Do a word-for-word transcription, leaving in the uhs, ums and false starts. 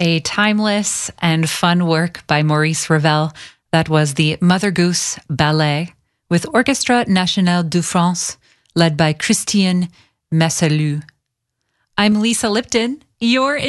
a timeless and fun work by Maurice Ravel. That was the Mother Goose Ballet with Orchestre National de France, led by Christian Messalou. I'm Lisa Lipton. You're